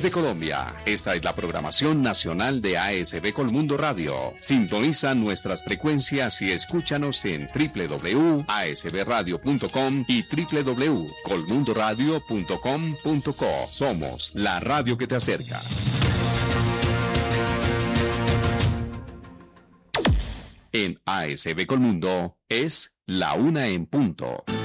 partes de Colombia. Esta es la programación nacional de ASB Colmundo Radio. Sintoniza nuestras frecuencias y escúchanos en www.asbradio.com y www.colmundoradio.com.co. Somos la radio que te acerca. En ASB Colmundo es la 1 en punto.